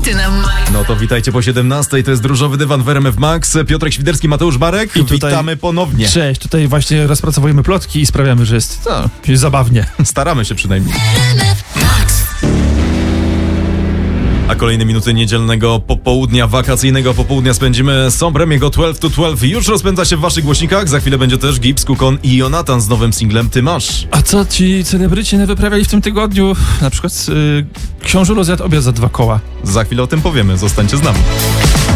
hity na Max. No to witajcie po 17:00, to jest Różowy Dywan w RMF Max. Piotrek Świderski, Mateusz Barek. I tutaj, witamy ponownie. Cześć, tutaj właśnie rozpracowujemy plotki i sprawiamy, że jest zabawnie. Staramy się przynajmniej. Max. A kolejne minuty niedzielnego popołudnia, wakacyjnego popołudnia spędzimy z Sombrem. Jego 12 to 12 już rozpędza się w waszych głośnikach. Za chwilę będzie też Gibbs, Kukon i Jonatan z nowym singlem Ty Masz. A co ci celebryci wyprawiali w tym tygodniu? Na przykład książulo zjadł obiad za 2 koła. Za chwilę o tym powiemy, zostańcie z nami.